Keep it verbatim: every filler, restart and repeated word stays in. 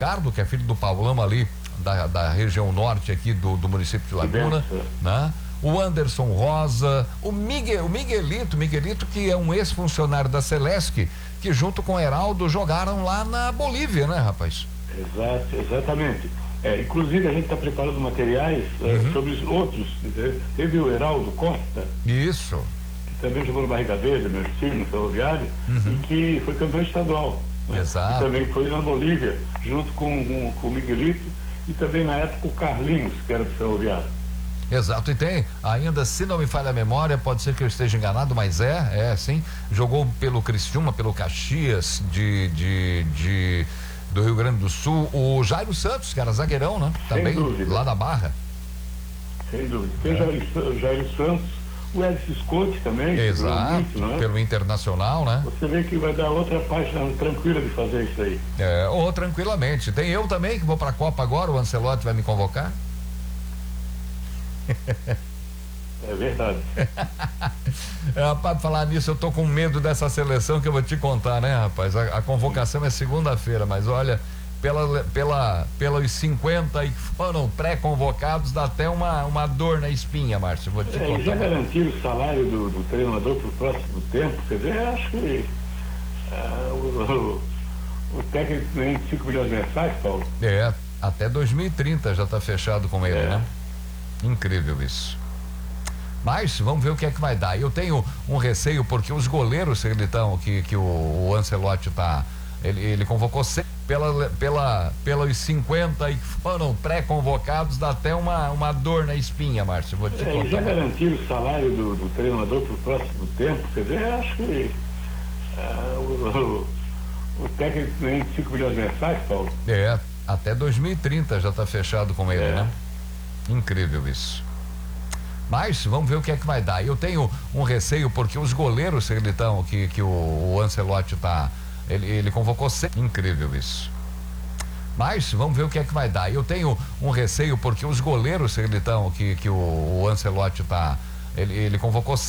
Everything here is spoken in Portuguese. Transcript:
Ricardo, que é filho do Paulão ali, da, da região norte aqui do, do município de Laguna, né? O Anderson Rosa, o Miguel, o Miguelito, Miguelito que é um ex-funcionário da Celesc, que junto com o Heraldo jogaram lá na Bolívia, né, rapaz? Exato, exatamente. É, inclusive a gente está preparando materiais uhum. é, sobre os outros. Né? Teve o Heraldo Costa. Isso. Que também jogou no Barriga Verde, meu time, no Ferroviário, uhum. e que foi campeão estadual. Né? Exato. E também foi na Bolívia, junto com, com, com o Miguelito e também na época o Carlinhos, que era do Ferroviário. Exato, e tem ainda, se não me falha a memória, pode ser que eu esteja enganado, mas é, é sim, jogou pelo Criciúma, pelo Caxias de, de, de do Rio Grande do Sul, o Jairo Santos, que era zagueirão, né? Também, lá da Barra. Sem dúvida, tem é. o Jairo Santos, o Edson Scott também. Exato, muito, né? Pelo Internacional, né? Você vê que vai dar outra página tranquila de fazer isso aí. É, ou tranquilamente, tem eu também que vou pra Copa agora, o Ancelotti vai me convocar. É verdade. É, rapaz, falar nisso, eu tô com medo dessa seleção que eu vou te contar, né, rapaz? A, a convocação é segunda-feira, mas olha, pela, pela, pelos cinquenta que foram pré-convocados, dá até uma, uma dor na espinha, Márcio. Vou te é, contar. Já garantiram o salário do, do treinador pro próximo tempo, quer dizer, eu acho que uh, o, o, o técnico tem cinco milhões mensais, Paulo. É, até dois mil e trinta já tá fechado com ele, é. né? Incrível isso. Mas vamos ver o que é que vai dar. Eu tenho um receio porque os goleiros ele tão, que, que o, o Ancelotti tá, ele, ele convocou pela, pela, pelos cinquenta que foram pré-convocados, dá até uma, uma dor na espinha, Márcio. Vou te é, contar. Já garantiram o salário do, do treinador para o próximo tempo, quer dizer, eu acho que uh, o, o, o técnico tem cinco milhões mensais, Paulo. É, até dois mil e trinta já tá fechado com ele, é. né? Incrível isso. Mas vamos ver o que é que vai dar. Eu tenho um receio porque os goleiros ele tão, que, que o, o Ancelotti tá, ele, ele convocou sempre. Incrível isso. Mas vamos ver o que é que vai dar. Eu tenho um receio porque os goleiros ele tão, que, que o, o Ancelotti tá, ele, ele convocou